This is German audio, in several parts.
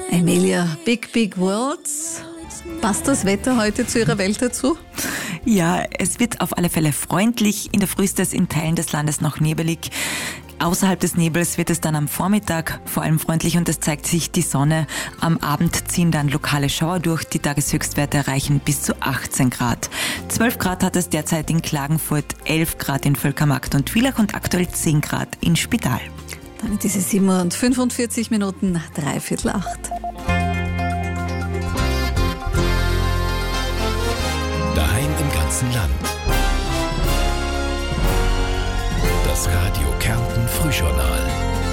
Emilia, Big Words. Passt das Wetter heute zu Ihrer Welt dazu? Ja, es wird auf alle Fälle freundlich. In der Früh ist es in Teilen des Landes noch nebelig. Außerhalb des Nebels wird es dann am Vormittag vor allem freundlich und es zeigt sich die Sonne. Am Abend ziehen dann lokale Schauer durch. Die Tageshöchstwerte erreichen bis zu 18 Grad. 12 Grad hat es derzeit in Klagenfurt, 11 Grad in Völkermarkt und Villach und aktuell 10 Grad in Spital. Damit ist es 7:45 Minuten nach 7:45. Daheim im ganzen Land. Das Radio Kärnten Frühjournal.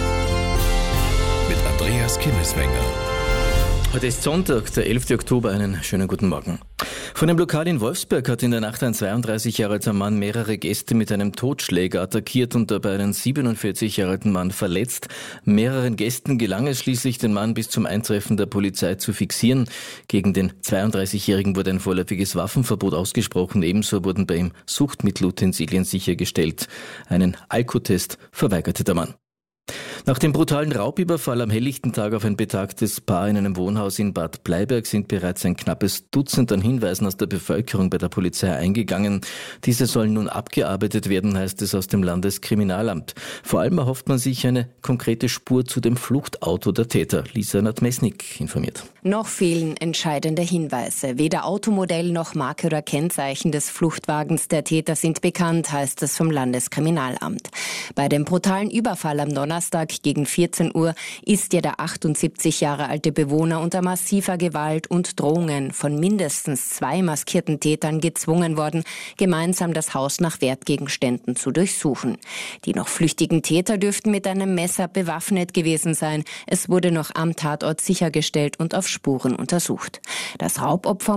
Mit Andreas Kimmelswenger. Heute ist Sonntag, der 11. Oktober. Einen schönen guten Morgen. Von einem Lokal in Wolfsberg hat in der Nacht ein 32 Jahre alter Mann mehrere Gäste mit einem Totschläger attackiert und dabei einen 47 Jahre alten Mann verletzt. Mehreren Gästen gelang es schließlich, den Mann bis zum Eintreffen der Polizei zu fixieren. Gegen den 32-Jährigen wurde ein vorläufiges Waffenverbot ausgesprochen. Ebenso wurden bei ihm Suchtmittelutensilien sichergestellt. Einen Alkotest verweigerte der Mann. Nach dem brutalen Raubüberfall am helllichten Tag auf ein betagtes Paar in einem Wohnhaus in Bad Bleiberg sind bereits ein knappes Dutzend an Hinweisen aus der Bevölkerung bei der Polizei eingegangen. Diese sollen nun abgearbeitet werden, heißt es aus dem Landeskriminalamt. Vor allem erhofft man sich eine konkrete Spur zu dem Fluchtauto der Täter. Lisa Nadmesnik informiert. Noch fehlen entscheidende Hinweise. Weder Automodell noch Marke oder Kennzeichen des Fluchtwagens der Täter sind bekannt, heißt es vom Landeskriminalamt. Bei dem brutalen Überfall am Donnerstag gegen 14 Uhr ist ja der 78 Jahre alte Bewohner unter massiver Gewalt und Drohungen von mindestens 2 maskierten Tätern gezwungen worden, gemeinsam das Haus nach Wertgegenständen zu durchsuchen. Die noch flüchtigen Täter dürften mit einem Messer bewaffnet gewesen sein. Es wurde noch am Tatort sichergestellt und auf Spuren untersucht. Das Raubopfer